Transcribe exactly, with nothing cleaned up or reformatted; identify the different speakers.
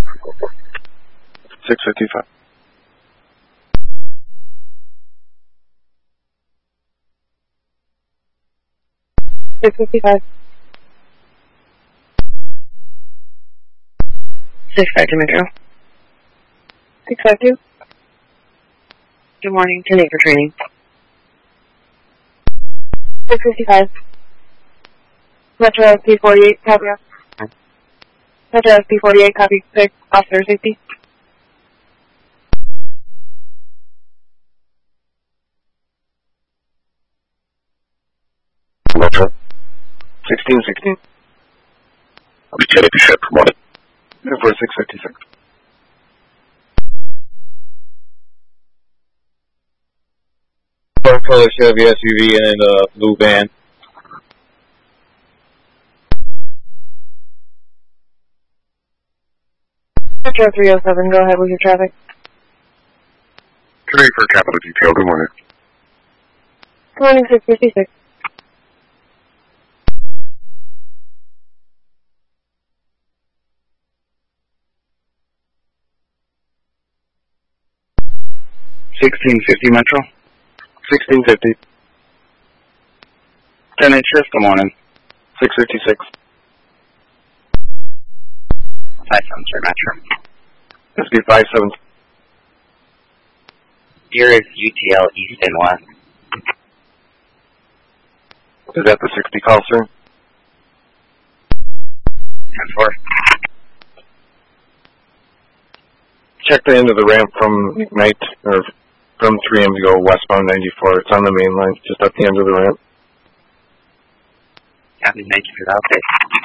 Speaker 1: six fifty-five.
Speaker 2: six fifty-five.
Speaker 3: six five two Metro.
Speaker 2: six five two.
Speaker 3: Good morning. ten eight for training.
Speaker 2: six fifty-five. Metro S P forty-eight, copy. Metro S P forty-eight, copy. six, officer safety.
Speaker 1: Metro. sixteen sixteen.
Speaker 4: I'll be Kennedy Ship, morning.
Speaker 1: For six fifty-six.
Speaker 5: Dark color Chevy S U V and a uh, blue van.
Speaker 2: Metro three oh seven, go ahead with your traffic.
Speaker 4: Today for Capital Detail, good morning.
Speaker 2: Good morning, six fifty-six.
Speaker 1: sixteen fifty Metro. sixteen fifty. ten eight shift, good morning. six fifty-six.
Speaker 3: five seven three Metro.
Speaker 1: S B five seven.
Speaker 3: Here is U T L East and West.
Speaker 1: Is that the sixty call, sir?
Speaker 3: ten four.
Speaker 1: Check the end of the ramp from night, or from three M to go westbound ninety-four. It's on the main line, just at the end of the ramp.
Speaker 3: Copy, thank you for the update.